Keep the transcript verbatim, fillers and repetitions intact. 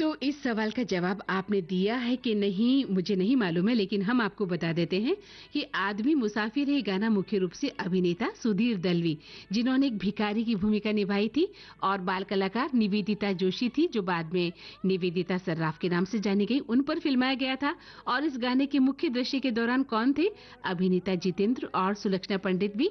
तो इस सवाल का जवाब आपने दिया है कि नहीं मुझे नहीं मालूम है, लेकिन हम आपको बता देते हैं कि आदमी मुसाफिर है गाना मुख्य रूप से अभिनेता सुधीर दलवी, जिन्होंने एक भिखारी की भूमिका निभाई थी, और बाल कलाकार निवेदिता जोशी थी, जो बाद में निवेदिता सर्राफ के नाम से जानी गई। उन पर फिल्माया गया था। और इस गाने के मुख्य दृश्य के दौरान कौन थे? अभिनेता जितेंद्र और सुलक्षणा पंडित भी